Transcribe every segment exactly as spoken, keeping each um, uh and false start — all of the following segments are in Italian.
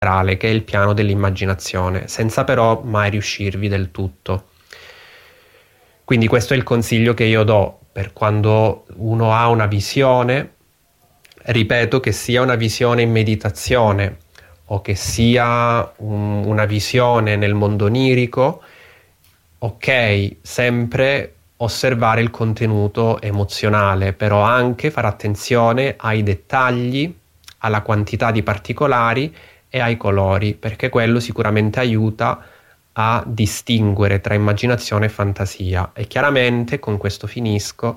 che è il piano dell'immaginazione, senza però mai riuscirvi del tutto. Quindi questo è il consiglio che io do per quando uno ha una visione, ripeto, che sia una visione in meditazione o che sia un- una visione nel mondo onirico, ok, sempre osservare il contenuto emozionale, però anche fare attenzione ai dettagli, alla quantità di particolari e ai colori, perché quello sicuramente aiuta a distinguere tra immaginazione e fantasia. E chiaramente, con questo finisco,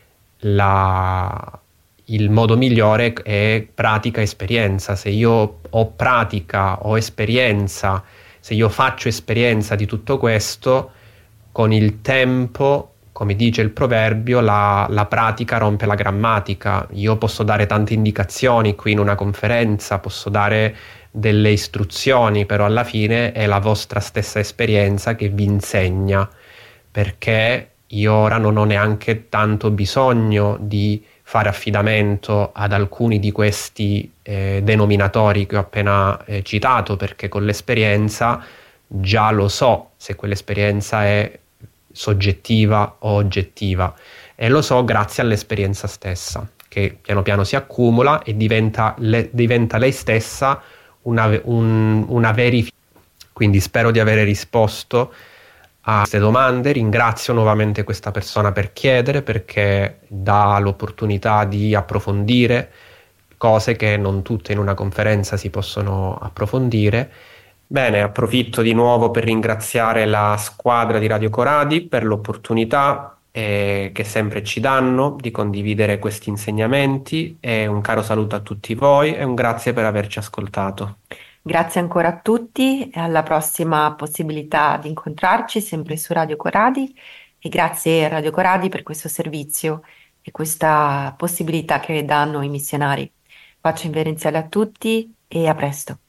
la- il modo migliore è pratica esperienza. Se io ho pratica, ho esperienza, se io faccio esperienza di tutto questo, con il tempo, come dice il proverbio, la, la pratica rompe la grammatica. Io posso dare tante indicazioni qui in una conferenza, posso dare delle istruzioni, però alla fine è la vostra stessa esperienza che vi insegna, perché io ora non ho neanche tanto bisogno di fare affidamento ad alcuni di questi eh, denominatori che ho appena eh, citato, perché con l'esperienza già lo so se quell'esperienza è soggettiva o oggettiva, e lo so grazie all'esperienza stessa, che piano piano si accumula e diventa, le, diventa lei stessa una, un, una verifica. Quindi spero di avere risposto a queste domande. Ringrazio nuovamente questa persona per chiedere, perché dà l'opportunità di approfondire cose che non tutte in una conferenza si possono approfondire. Bene, approfitto di nuovo per ringraziare la squadra di Radio Coradi per l'opportunità eh, che sempre ci danno di condividere questi insegnamenti, e un caro saluto a tutti voi e un grazie per averci ascoltato. Grazie ancora a tutti e alla prossima possibilità di incontrarci sempre su Radio Coradi e grazie a Radio Coradi per questo servizio e questa possibilità che danno i missionari. Pace inverenziale a tutti e a presto.